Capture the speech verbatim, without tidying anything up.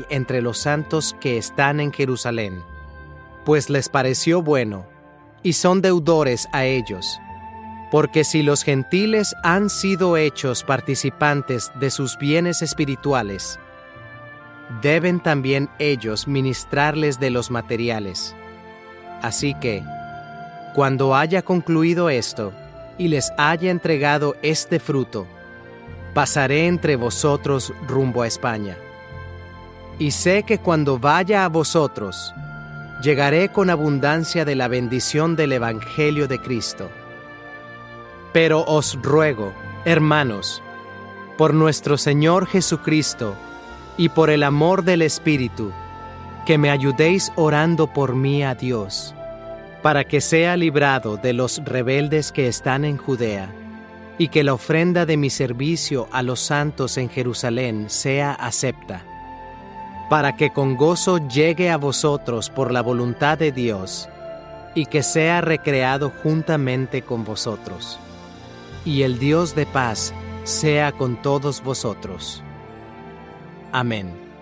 hay entre los santos que están en Jerusalén, pues les pareció bueno, y son deudores a ellos. Porque si los gentiles han sido hechos participantes de sus bienes espirituales, deben también ellos ministrarles de los materiales. Así que, cuando haya concluido esto, y les haya entregado este fruto, pasaré entre vosotros rumbo a España. Y sé que cuando vaya a vosotros, llegaré con abundancia de la bendición del Evangelio de Cristo. Pero os ruego, hermanos, por nuestro Señor Jesucristo y por el amor del Espíritu, que me ayudéis orando por mí a Dios, para que sea librado de los rebeldes que están en Judea, y que la ofrenda de mi servicio a los santos en Jerusalén sea acepta, para que con gozo llegue a vosotros por la voluntad de Dios, y que sea recreado juntamente con vosotros. Y el Dios de paz sea con todos vosotros. Amén.